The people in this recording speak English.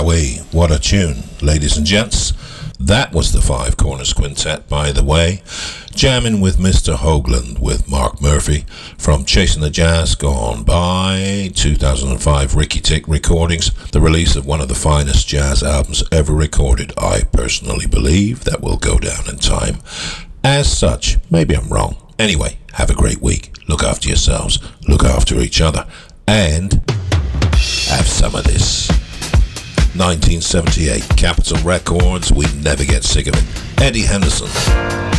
Wowee, what a tune, ladies and gents. That was the Five Corners Quintet, by the way. Jamming with Mr. Hoagland with Mark Murphy from Chasing the Jazz, gone by 2005 Ricky Tick Recordings, the release of one of the finest jazz albums ever recorded. I personally believe that will go down in time. As such, maybe I'm wrong. Anyway, have a great week. Look after yourselves, look after each other, and have some of this. 1978, Capitol Records, we never get sick of it. Eddie Henderson.